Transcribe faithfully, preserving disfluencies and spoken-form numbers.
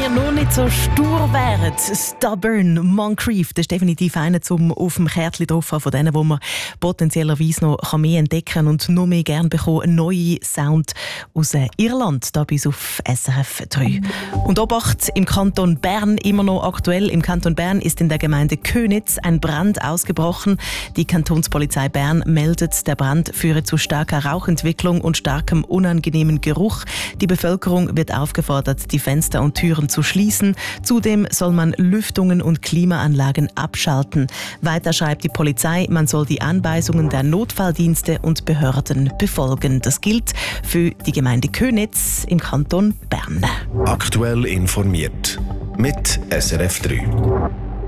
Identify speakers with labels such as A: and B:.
A: ihr noch nicht so stur wäret, Stubborn Moncrief, das ist definitiv einer zum auf dem Kärtchen drauf haben, von denen, wo man potenziellerweise noch mehr entdecken kann und noch mehr gerne bekommen. Ein neuer Sound aus Irland, da bis auf S R F drei. Und Obacht, im Kanton Bern immer noch aktuell. Im Kanton Bern ist in der Gemeinde Köniz ein Brand ausgebrochen. Die Kantonspolizei Bern meldet, der Brand führe zu starker Rauchentwicklung und starkem unangenehmen Geruch. Die Bevölkerung wird aufgefordert, die Fenster und Türen zu schließen. Zudem soll man Lüftungen und Klimaanlagen abschalten. Weiter schreibt die Polizei, man soll die Anweisungen der Notfalldienste und Behörden befolgen. Das gilt für die Gemeinde Köniz im Kanton Bern.
B: Aktuell informiert mit S R F drei.